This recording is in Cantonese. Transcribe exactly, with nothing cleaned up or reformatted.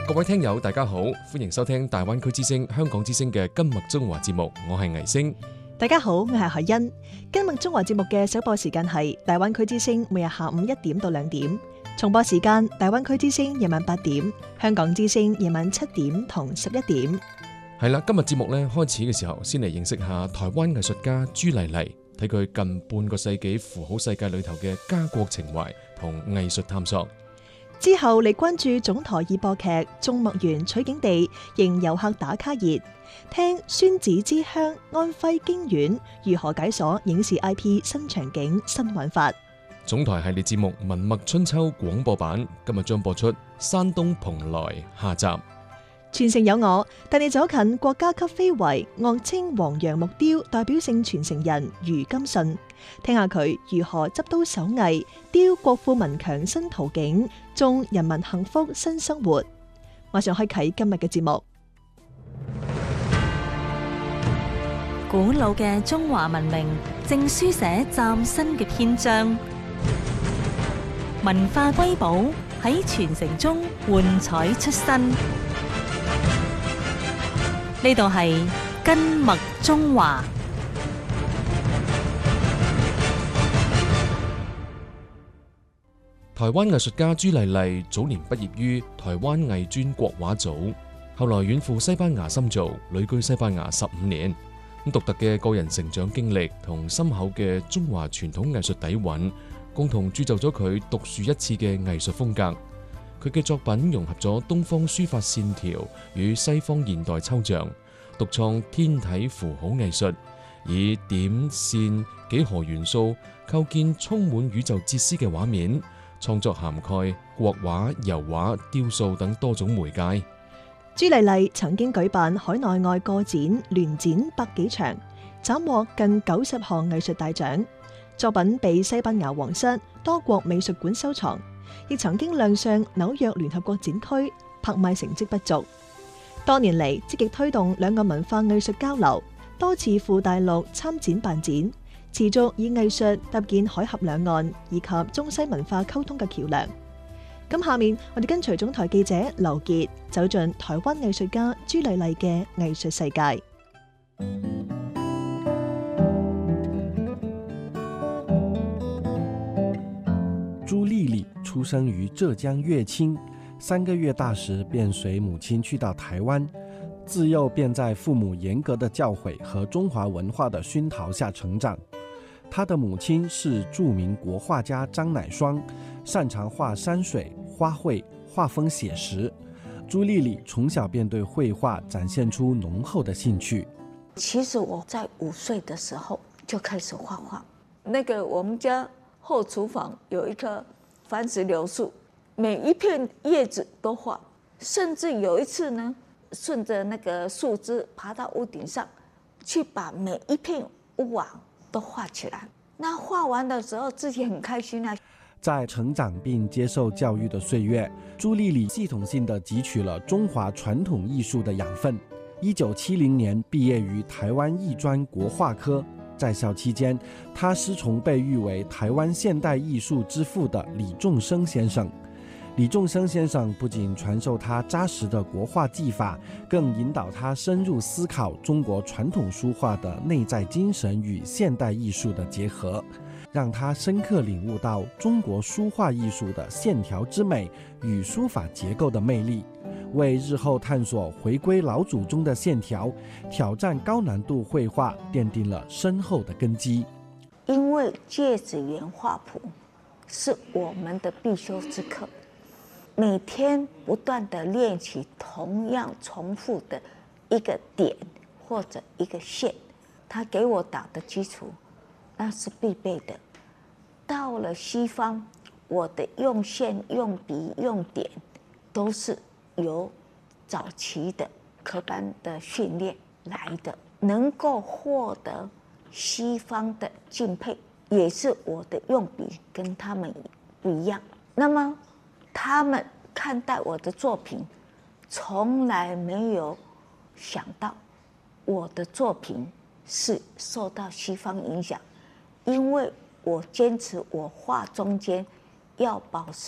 各位聽友大家好，歡迎收聽大灣區之聲香港之聲嘅今麥中華節目，我係倪星。 大家好，我係海欣。今麥中華節目嘅首播時間係大灣區之聲每日下午一點到兩點，重播時間大灣區之聲夜晚八點，香港之聲夜晚七點同十一點。 係啦，今日節目咧開始嘅時候，先嚟認識下台灣藝術家朱麗麗，睇佢近半個世紀符號世界裏頭嘅家國情懷同藝術探索。 之後嚟關注總台熱播劇《種麥園取景地》，迎遊客打卡熱，聽孫子之鄉安徽京縣如何解鎖影視 I P 新場景新玩法。 總台系列節目《文墨春秋》廣播版今日將播出山東蓬萊下集。 傳承有我，帶你走近國家級非遺樂清黃楊木雕代表性傳承人余金順，聽下佢如何執刀手藝雕國富民強新圖景，種人民幸福新生活。馬上開啟今日嘅節目。 古老嘅中華文明正書寫嶄新嘅篇章，文化瑰寶喺傳承中換彩出新。呢度係今麥中華。 台灣藝術家朱麗麗早年畢業於台灣藝專國畫組，後來遠赴西班牙深造，旅居西班牙十五年。咁獨特嘅個人成長經歷同深厚嘅中華傳統藝術底蘊，共同鑄就咗佢獨樹一幟嘅藝術風格。佢嘅作品融合咗東方書法線條與西方現代抽象，獨創天體符號藝術，以點線幾何元素構建充滿宇宙哲思嘅畫面，創作涵蓋國畫、油畫、雕塑等多種媒介。 朱麗麗曾經舉辦海內外個展、聯展百幾場，斬獲近九十項藝術大獎，作品被西班牙皇室多國美術館收藏。亦曾經亮相紐約聯合國展區，拍賣成績不俗。多年嚟積極推動兩岸文化藝術交流，多次赴大陸參展辦展，持續以藝術搭建海峽兩岸以及中西文化溝通嘅橋樑。咁下面我哋跟隨總台記者劉傑走進台灣藝術家朱麗麗嘅藝術世界。 朱麗麗出生於浙江樂清，三個月大時便隨母親去到台灣，自幼便在父母嚴格的教誨和中華文化的熏陶下成長。她的母親是著名國畫家張乃雙，擅長畫山水、花卉，畫風寫實。朱麗麗從小便對繪畫展現出濃厚的興趣。 其實我在五歲的時候就開始畫畫，那個我們家後廚房有一棵番石榴樹，每一片葉子都畫，甚至有一次呢，順着那個樹枝爬到屋頂上，去把每一片屋瓦都畫起來。那畫完的時候，自己很開心啊。 在成長並接受教育的歲月，朱麗麗系統性地汲取了中華傳統藝術的養分。一九七零年畢業於台灣藝專國畫科。在校期間，他師從被譽為台灣現代藝術之父的李仲生先生。李仲生先生不僅傳授他扎實的國畫技法，更引導他深入思考中國傳統書畫的內在精神與現代藝術的結合，讓他深刻領悟到中國書畫藝術的線條之美與書法結構的魅力，為日後探索回歸老祖宗的線條、挑戰高難度繪畫奠定了深厚的根基。 因為芥子園畫譜是我們的必修之課，每天不斷地練習同樣重複的一個點或者一個線，他給我打的基礎，那是必備的。到了西方，我的用線、用筆、用點都是由早期的科班的訓練來的，能夠獲得西方的敬佩，也是我的用筆跟他們不一樣。那麼他們看待我的作品，從來沒有想到我的作品是受到西方影響，因為我堅持我畫中間要保持